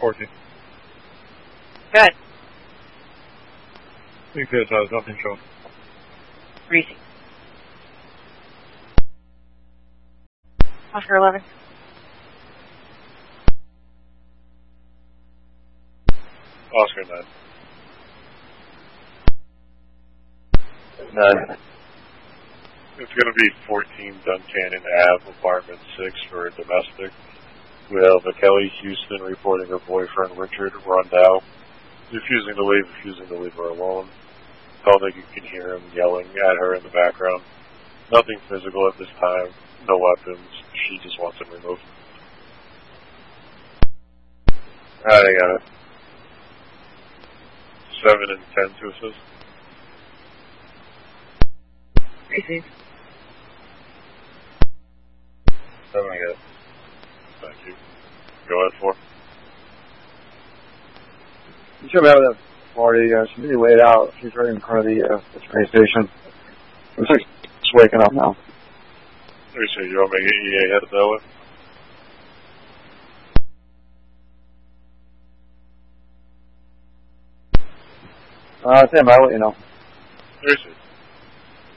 14. Good. Because nothing shown. Greasy. Oscar 11. Oscar 9. 9. It's going to be 14 Duncannon Ave, apartment 6 for a domestic. We have a Kelly Houston reporting her boyfriend Richard Rondow refusing to leave her alone. Felt like you can hear him yelling at her in the background. Nothing physical at this time, no weapons. She just wants him removed. Alright, I got it. 7 and 10 to assist. Greasy. 7, I got it. Thank you. Go ahead, 4. You should have that party. She's really laid out. She's right in front of the train station. Looks like she's waking up now. So you want me to get EA headed that way? Tim, I'll let you know. Seriously.